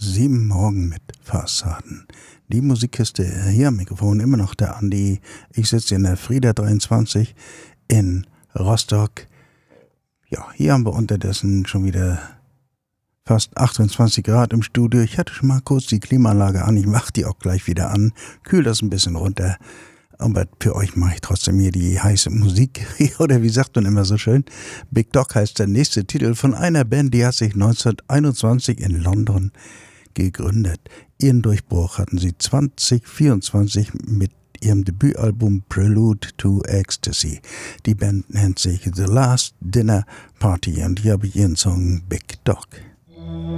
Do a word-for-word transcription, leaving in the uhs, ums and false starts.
Sieben Morgen mit Fassaden. Die Musikkiste hier am Mikrofon, immer noch der Andi. Ich sitze in der Frieda dreiundzwanzig in Rostock. Ja, hier haben wir unterdessen schon wieder fast achtundzwanzig Grad im Studio. Ich hatte schon mal kurz die Klimaanlage an. Ich mache die auch gleich wieder an. Kühl das ein bisschen runter. Aber für euch mache ich trotzdem hier die heiße Musik. Oder wie sagt man immer so schön? Big Dog heißt der nächste Titel von einer Band, die hat sich neunzehnhunderteinundzwanzig in London gegründet. Ihren Durchbruch hatten sie zwanzig vierundzwanzig mit ihrem Debütalbum Prelude to Ecstasy. Die Band nennt sich The Last Dinner Party und hier habe ich ihren Song Big Dog.